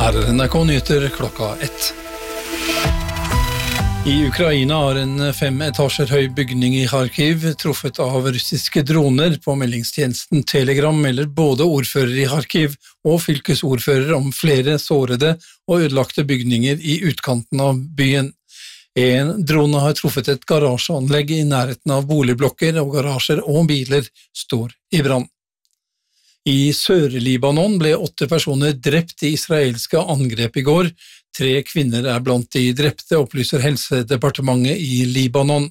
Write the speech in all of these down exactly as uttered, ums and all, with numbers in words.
Her er N R K Nyheter klokka ett. I Ukraina har en fem etasjer høy bygning i Kharkiv truffet av russiske droner. På meldingstjenesten Telegram melder både ordfører i Kharkiv og fylkesordfører om flere sårede og ødelagte bygninger i utkanten av byen. En drone har truffet et garasjeanlegg i nærheten av boligblokker, og garasjer og biler står i brann. I Sør-Libanon ble åtte personer drept i israelske angrep i går. Tre kvinner er blant de drepte, opplyser Helsedepartementet i Libanon.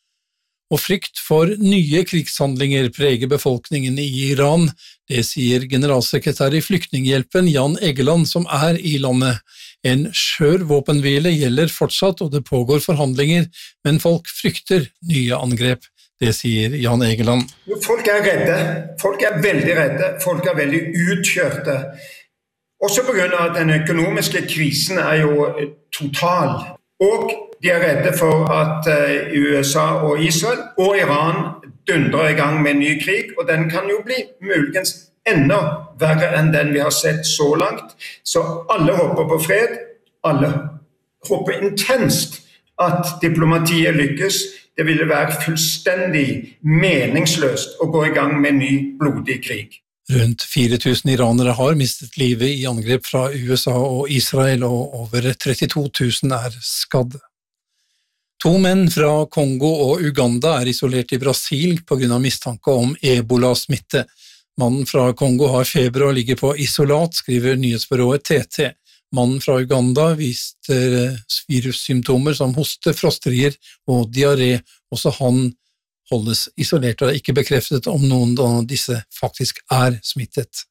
Og frykt for nye krigshandlinger preger befolkningen i Iran. Det sier generalsekretær i Flyktninghjelpen Jan Egeland, som er i landet. En skjør våpenhvile gjelder fortsatt, og det pågår forhandlinger, men folk frykter nye angrep. Det sier Jan Egeland. Folk er redde. Folk er veldig redde. Folk er veldig utkjørte. Også på grunn av at den økonomiske krisen er jo total. Og de er redde for at U S A og Israel og Iran dundrer i gang med en ny krig, og den kan jo bli muligens enda verre enn den vi har sett så langt. Så alle håper på fred, alle håper intenst at diplomatiet lykkes. Det ville være fullstendig meningsløst å gå i gang med en ny blodig krig. Rundt fire tusen iranere har mistet livet i angrep fra U S A og Israel, og over trettito tusen er skadd. To menn fra Kongo og Uganda er isolert i Brasil på grunn av mistanke om ebola-smitte. Mannen fra Kongo har feber og ligger på isolat, skriver nyhetsbyrået T T. Mannen fra Uganda viste virussymptomer som hoste, frosterier og diaré. Også han holdes isolert, og det er ikke bekreftet om noen av disse faktisk er smittet.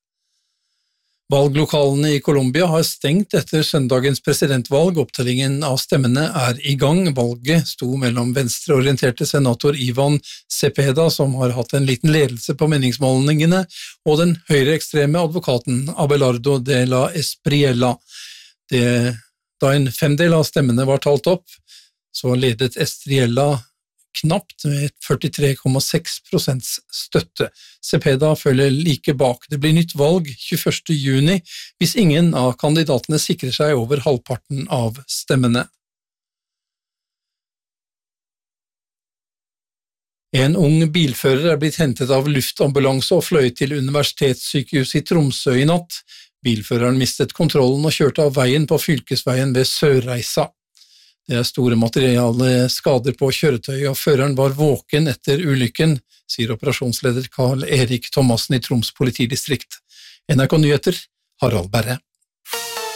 Valglokalene i Colombia har stengt etter søndagens presidentvalg. Opptellingen av stemmene er i gang. Valget sto mellom venstreorienterte senator Ivan Cepeda, som har hatt en liten ledelse på meningsmålingene, og den høyreekstreme advokaten Abelardo de la Espriella. Det, da en femdel av stemmene var talt opp, så ledet Espriella knapt med førtitre komma seks prosent støtte. Cepeda følger like bak. Det blir nytt valg tjueførste juni hvis ingen av kandidatene sikrer seg over halvparten av stemmene. En ung bilfører er blitt hentet av luftambulanse og fløyet til universitetssykehuset i Tromsø i natt. Bilføreren mistet kontrollen og kjørte av veien på fylkesveien ved Sørreisa. Det er store materielle skader på kjøretøyet, og føreren var våken etter ulykken, sier operasjonsleder Karl Erik Thomassen i Troms politidistrikt. N R K Nyheter, Harald Berre.